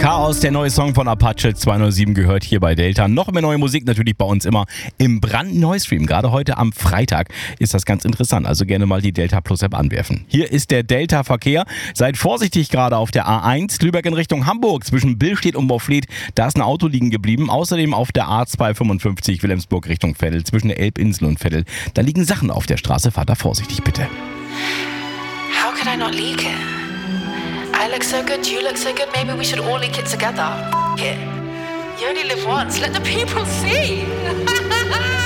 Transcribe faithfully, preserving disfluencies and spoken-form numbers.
Chaos, der neue Song von Apache zweihundertsieben gehört hier bei Delta. Noch mehr neue Musik natürlich bei uns immer im brandneuen Stream. Gerade heute am Freitag ist das ganz interessant. Also gerne mal die Delta Plus App anwerfen. Hier ist der Delta Verkehr. Seid vorsichtig gerade auf der A eins. Lübeck in Richtung Hamburg zwischen Billstedt und Boffleth. Da ist ein Auto liegen geblieben. Außerdem auf der A zweihundertfünfundfünfzig Wilhelmsburg Richtung Veddel zwischen der Elbinsel und Veddel. Da liegen Sachen auf der Straße. Fahrt da vorsichtig bitte. How could I not leak it? I look so good, you look so good, maybe we should all leak it together. F- it. You only live once, let the people see.